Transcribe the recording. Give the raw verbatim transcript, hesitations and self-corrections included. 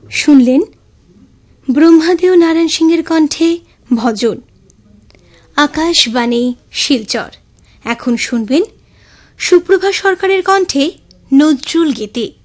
শুনলেন ব্রহ্মাদেও নারায়ণ সিংহের কণ্ঠে ভজন। আকাশবাণী শিলচর। এখন শুনবেন সুপ্রভা সরকারের কণ্ঠে নজরুল গীতি।